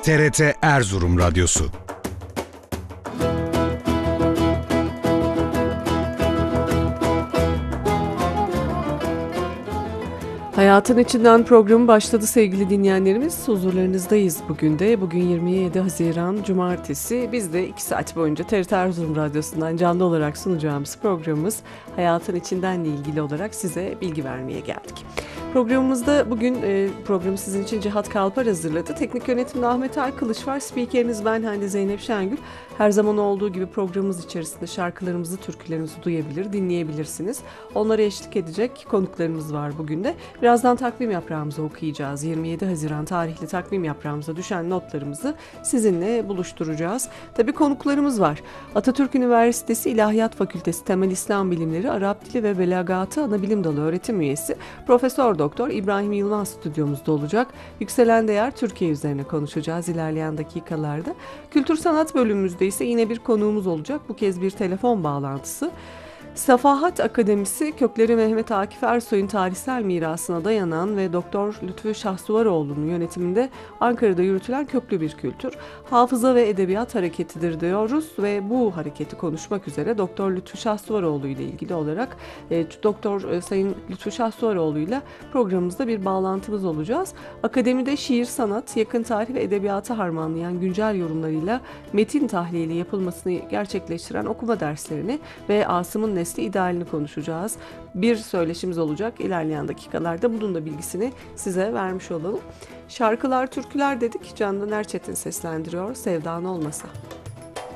TRT Erzurum Radyosu. Hayatın İçinden programı başladı sevgili dinleyenlerimiz. Huzurlarınızdayız bugün de. Bugün 27 Haziran Cumartesi. Biz de 2 saat boyunca TRT Erzurum Radyosu'ndan canlı olarak sunacağımız programımız Hayatın İçinden'le ilgili olarak size bilgi vermeye geldik. Programımızda bugün programı sizin için Cihat Kalpar hazırladı. Teknik yönetimde Ahmet Aykılıç var. Spikeriniz ben Hande Zeynep Şengül. Her zaman olduğu gibi programımız içerisinde şarkılarımızı, türkülerimizi duyabilir, dinleyebilirsiniz. Onlara eşlik edecek konuklarımız var bugün de. Birazdan takvim yaprağımızı okuyacağız. 27 Haziran tarihli takvim yaprağımıza düşen notlarımızı sizinle buluşturacağız. Tabii konuklarımız var. Atatürk Üniversitesi İlahiyat Fakültesi Temel İslam Bilimleri Arap Dili ve Belagatı Anabilim Dalı öğretim üyesi Profesör Doktor İbrahim Yılmaz stüdyomuzda olacak. Yükselen Değer Türkiye üzerine konuşacağız ilerleyen dakikalarda. Kültür Sanat bölümümüzde ise yine bir konuğumuz olacak. Bu kez bir telefon bağlantısı. Safahat Akademisi kökleri Mehmet Akif Ersoy'un tarihsel mirasına dayanan ve Doktor Lütfü Şahsuvaroğlu'nun yönetiminde Ankara'da yürütülen köklü bir kültür. Hafıza ve edebiyat hareketidir diyoruz ve bu hareketi konuşmak üzere Doktor Lütfü Şahsuvaroğlu ile ilgili olarak Doktor Sayın Lütfü Şahsuvaroğlu ile programımızda bir bağlantımız olacağız. Akademide şiir, sanat, yakın tarih ve edebiyatı harmanlayan güncel yorumlarıyla metin tahlili yapılmasını gerçekleştiren okuma derslerini ve Asım'ın nesli idealini konuşacağız. Bir söyleşimiz olacak ilerleyen dakikalarda. Bunun da bilgisini size vermiş olalım. Şarkılar, türküler dedik. Candan Erçetin seslendiriyor. Sevdan Olmasa.